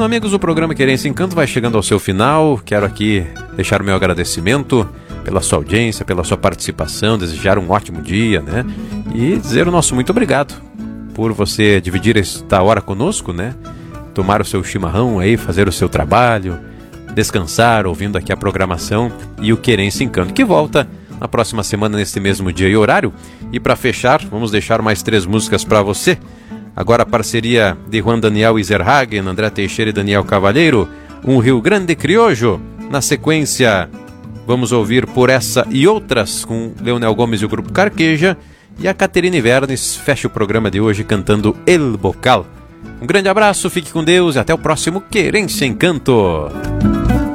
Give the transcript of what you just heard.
amigos, o programa Querência Encanto vai chegando ao seu final. Quero aqui deixar o meu agradecimento pela sua audiência, pela sua participação, desejar um ótimo dia, né? E dizer o nosso muito obrigado por você dividir esta hora conosco, né? Tomar o seu chimarrão aí, fazer o seu trabalho, descansar ouvindo aqui a programação e o Querência Encanto, que volta na próxima semana nesse mesmo dia e horário. E para fechar, vamos deixar mais 3 músicas para você. Agora a parceria de Juan Daniel Iserhagen, André Teixeira e Daniel Cavalheiro, Um Rio Grande Criojo. Na sequência, vamos ouvir Por Essa e Outras com Leonel Gomes e o Grupo Carqueja. E a Caterine Vernes fecha o programa de hoje cantando El Bocal. Um grande abraço, fique com Deus e até o próximo Querência Encanto.